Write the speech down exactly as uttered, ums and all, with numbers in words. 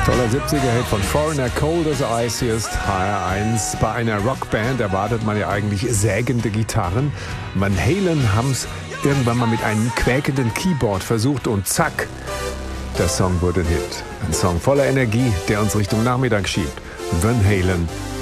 Toller siebziger-Hit von Foreigner, Cold as Ice. Hier ist H R eins. Bei einer Rockband erwartet man ja eigentlich sägende Gitarren. Van Halen haben es irgendwann mal mit einem quäkenden Keyboard versucht und zack, der Song wurde ein Hit. Ein Song voller Energie, der uns Richtung Nachmittag schiebt. Van Halen,